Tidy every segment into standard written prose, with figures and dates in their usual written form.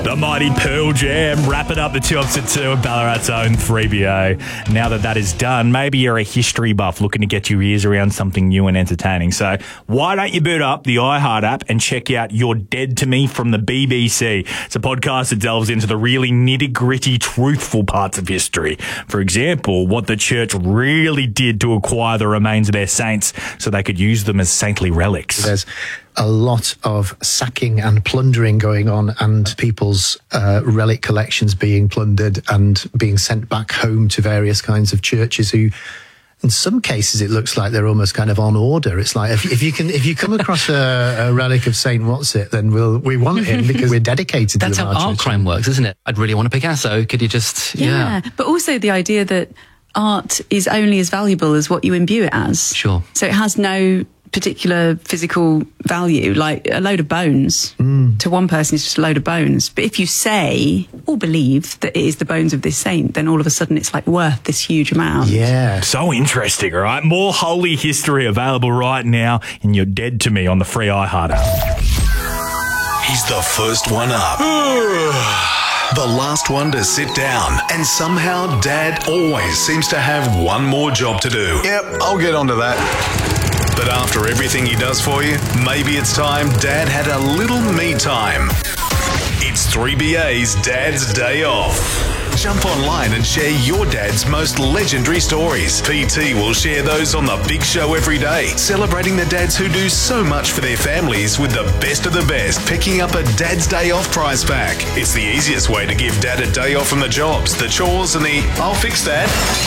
The mighty Pearl Jam wrapping up the 2 up to 2 of Ballarat's own 3BA. Now that is done, maybe you're a history buff looking to get your ears around something new and entertaining. So why don't you boot up the iHeart app and check out You're Dead to Me from the BBC. It's a podcast that delves into the really nitty-gritty, truthful parts of history. For example, what the church really did to acquire the remains of their saints so they could use them as saintly relics. There's a lot of sacking and plundering going on, and people's relic collections being plundered and being sent back home to various kinds of churches who, in some cases, it looks like they're almost kind of on order. It's like if you come across a relic of Saint What's-It, then we want him because we're dedicated That's to how art crime works, isn't it? I'd really want a Picasso. Could you just... Yeah. But also the idea that art is only as valuable as what you imbue it as. Sure. So it has no particular physical value, like a load of bones to one person is just a load of bones, but if you say or believe that it is the bones of this saint, then all of a sudden it's like worth this huge amount. Yeah, so interesting. All right, more holy history available right now in You're Dead to Me on the free iHeart app. He's the first one up, the last one to sit down, and somehow Dad always seems to have one more job to do. Yep, I'll get onto that. But after everything he does for you, maybe it's time Dad had a little me time. It's 3BA's Dad's Day Off. Jump online and share your dad's most legendary stories. PT will share those on the big show every day, celebrating the dads who do so much for their families with the best of the best, picking up a Dad's Day Off prize pack. It's the easiest way to give Dad a day off from the jobs, the chores, and the "I'll fix that."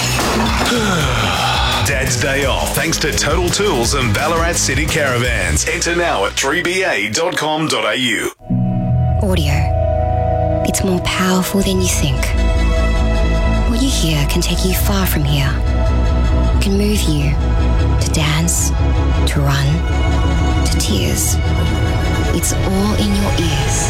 Dad's Day Off, thanks to Total Tools and Ballarat City Caravans. Enter now at 3ba.com.au. Audio. It's more powerful than you think. What you hear can take you far from here. It can move you to dance, to run, to tears. It's all in your ears.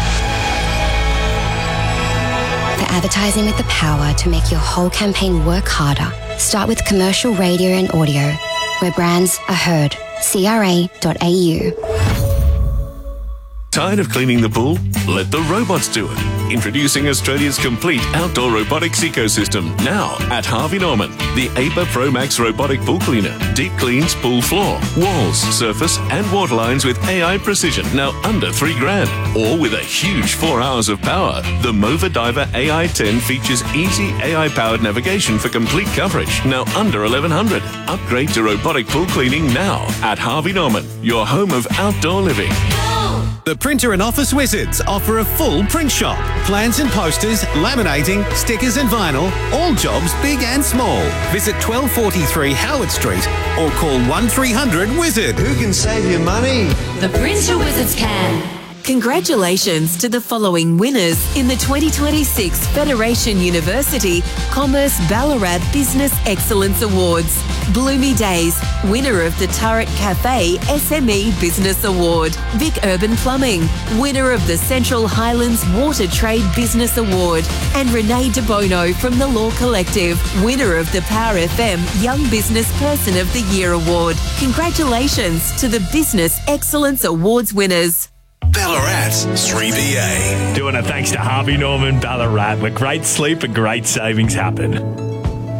For advertising with the power to make your whole campaign work harder, start with commercial radio and audio, where brands are heard. CRA.au. Tired of cleaning the pool? Let the robots do it. Introducing Australia's complete outdoor robotics ecosystem, now at Harvey Norman. The APA Pro Max robotic pool cleaner. Deep cleans pool floor, walls, surface and water lines with AI precision, now under $3,000. Or with a huge 4 hours of power. The Mova Diver AI 10 features easy AI-powered navigation for complete coverage, now under $1,100. Upgrade to robotic pool cleaning now at Harvey Norman, your home of outdoor living. The Printer and Office Wizards offer a full print shop. Plans and posters, laminating, stickers and vinyl, all jobs big and small. Visit 1243 Howard Street or call 1300-WIZARD. Who can save you money? The Printer Wizards can. Congratulations to the following winners in the 2026 Federation University Commerce Ballarat Business Excellence Awards. Bloomy Days, winner of the Turret Cafe SME Business Award. Vic Urban Plumbing, winner of the Central Highlands Water Trade Business Award. And Renee De Bono from the Law Collective, winner of the Power FM Young Business Person of the Year Award. Congratulations to the Business Excellence Awards winners. Ballarat's 3BA. Doing it thanks to Harvey Norman Ballarat, where great sleep and great savings happen.